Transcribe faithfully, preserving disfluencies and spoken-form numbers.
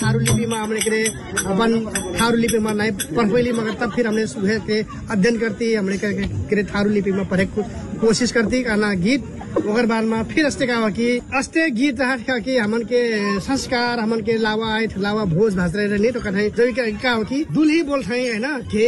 थारू लिपि में हमने के अपन थारू लिपि में नहीं पढ़ पाइली, मगर तब फिर हमने सुबह के अध्ययन करती हमने के थारू लिपि में पढ़े कोशिश करती कहना गीत ओकर बाद में फिर अस्ते का कि अस्ते गीत रहा कि हमन के संस्कार हमन के लावा आठ लावा भोज भाज रहे नहीं तो कहीं जो का हो कि दुल्ही बोल रहे है ना